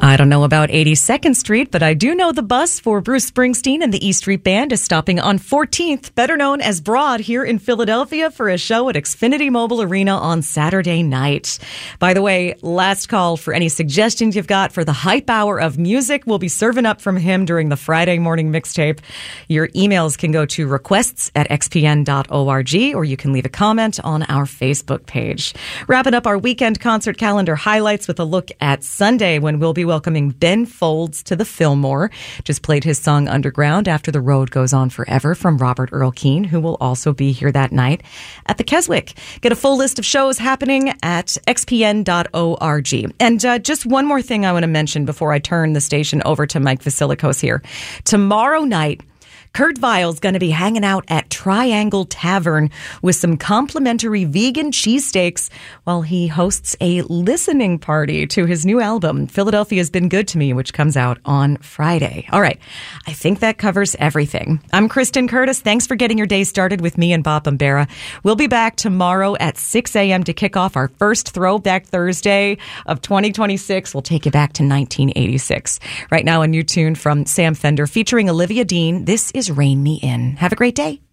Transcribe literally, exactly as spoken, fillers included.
I don't know about eighty-second Street, but I do know the bus for Bruce Springsteen and the E Street Band is stopping on fourteenth, better known as Broad, here in Philadelphia for a show at Xfinity Mobile Arena on Saturday night. By the way, last call for any suggestions you've got for the hype hour of music. We'll be serving up from him during the Friday morning mixtape. Your emails can go to requests at x p n dot org, or you can leave a comment on our Facebook page. Wrapping up our weekend concert calendar highlights with a look at Sunday, when we'll be welcoming Ben Folds to the Fillmore. Just played his song Underground After the Road Goes On Forever from Robert Earl Keen, who will also be here that night at the Keswick. Get a full list of shows happening at x p n dot org. And uh, just one more thing I want to mention before I turn the station over to Mike Vasilikos here. Tomorrow night, Kurt Vile's going to be hanging out at Triangle Tavern with some complimentary vegan cheesesteaks while he hosts a listening party to his new album, Philadelphia's Been Good to Me, which comes out on Friday. All right. I think that covers everything. I'm Kristen Curtis. Thanks for getting your day started with me and Bob Umbera. We'll be back tomorrow at six a.m. to kick off our first Throwback Thursday of twenty twenty-six. We'll take you back to nineteen eighty-six. Right now, a new tune from Sam Fender featuring Olivia Dean. This is Is Rain Me In. Have a great day.